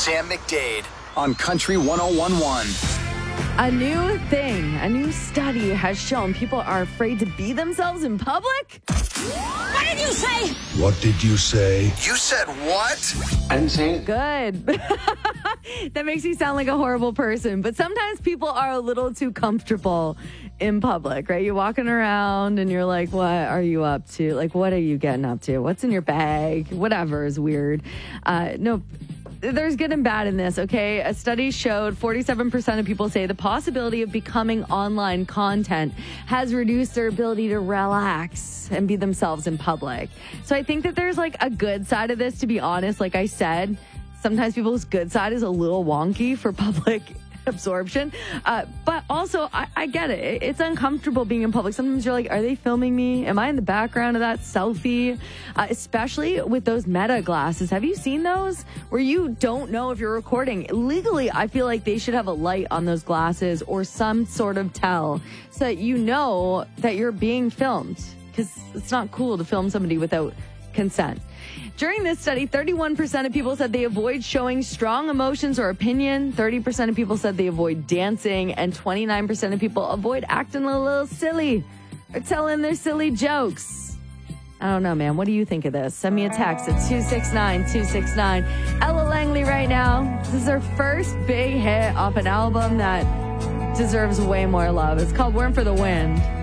Sam McDade on Country 101.1. A new thing, a new study has shown people are afraid to be themselves in public. What did you say? What did you say? You said what? I didn't say it. Good. That makes you sound like a horrible person. But sometimes people are a little too comfortable in public, right? You're walking around and you're like, what are you up to? Like, what are you getting up to? What's in your bag? Whatever is weird. No, there's good and bad in this, okay? A study showed 47% of people say the possibility of becoming online content has reduced their ability to relax and be themselves in public. So I think that there's like a good side of this, to be honest. Like I said, sometimes people's good side is a little wonky for public absorption. But also, I get it. It's uncomfortable being in public. Sometimes you're like, are they filming me? Am I in the background of that selfie? Especially with those Meta glasses. Have you seen those? Where you don't know if you're recording. Legally, I feel like they should have a light on those glasses or some sort of tell so that you know that you're being filmed. Because it's not cool to film somebody without consent. During this study, 31% of people said they avoid showing strong emotions or opinion. 30% of people said they avoid dancing. And 29% of people avoid acting a little silly or telling their silly jokes. I don't know, man. What do you think of this? Send me a text at 269-269. Ella Langley right now. This is her first big hit off an album that deserves way more love. It's called Worm for the Wind.